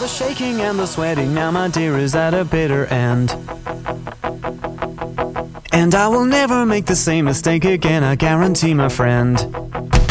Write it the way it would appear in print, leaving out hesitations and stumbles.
the shaking and the sweating, now my dear is at a bitter end. And I will never make the same mistake again, I guarantee, my friend.